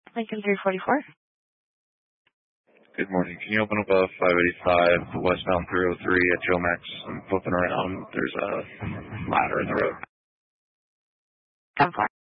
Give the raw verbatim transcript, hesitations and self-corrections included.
Lincoln three forty-four. Good morning. Can you open up a five eighty-five westbound three oh three at Joe Max? I'm flipping around. There's a ladder in the road. ten four.